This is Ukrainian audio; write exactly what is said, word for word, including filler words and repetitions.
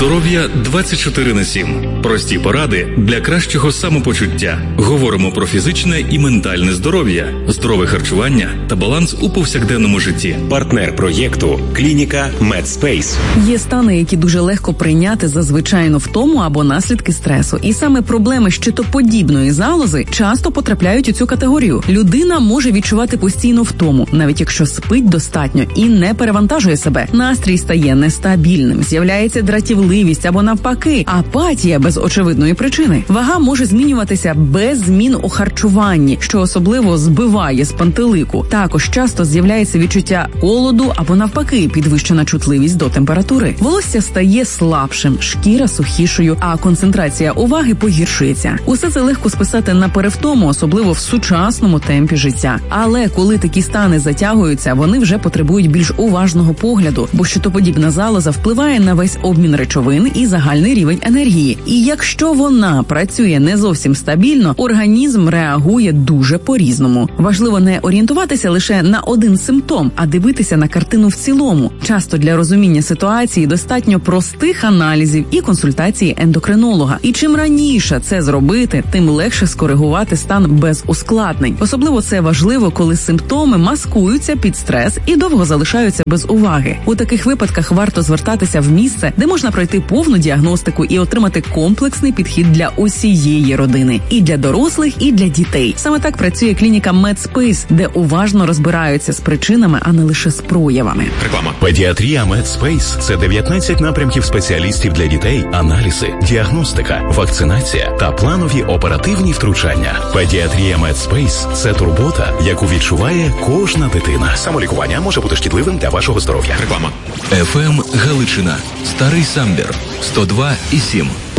Здоров'я двадцять чотири на сім. Прості поради для кращого самопочуття. Говоримо про фізичне і ментальне здоров'я, здорове харчування та баланс у повсякденному житті. Партнер проєкту – клініка Медспейс. Є стани, які дуже легко прийняти за звичайну втому або наслідки стресу. І саме проблеми щитоподібної залози часто потрапляють у цю категорію. Людина може відчувати постійну втому, навіть якщо спить достатньо і не перевантажує себе. Настрій стає нестабільним, з'являється дратівливість або навпаки апатія без очевидної причини. Вага може змінюватися без змін у харчуванні, що особливо збиває з пантелику. Також часто з'являється відчуття холоду або навпаки підвищена чутливість до температури. Волосся стає слабшим, шкіра сухішою, а концентрація уваги погіршується. Усе це легко списати на перевтому, особливо в сучасному темпі життя. Але коли такі стани затягуються, вони вже потребують більш уважного погляду, бо щитоподібна залоза впливає на весь обмін речовин і загальний рівень енергії. І якщо вона працює не зовсім стабільно, організм реагує дуже по-різному. Важливо не орієнтуватися лише на один симптом, а дивитися на картину в цілому. Часто для розуміння ситуації достатньо простих аналізів і консультації ендокринолога. І чим раніше це зробити, тим легше скоригувати стан без ускладнень. Особливо це важливо, коли симптоми маскуються під стрес і довго залишаються без уваги. У таких випадках варто звертатися в місце, де можна пройти повну діагностику і отримати комплексний підхід для усієї родини. І для дорослих, і для дітей. Саме так працює клініка Медспейс, де уважно розбираються з причинами, а не лише з проявами. Реклама. Педіатрія Медспейс – це дев'ятнадцять напрямків спеціалістів для дітей, аналізи, діагностика, вакцинація та планові оперативні втручання. Педіатрія Медспейс – це турбота, яку відчуває кожна дитина. Самолікування може бути шкідливим для вашого здоров'я. Реклама. еф ем Галичина. Старий Самбір. сто два і сім.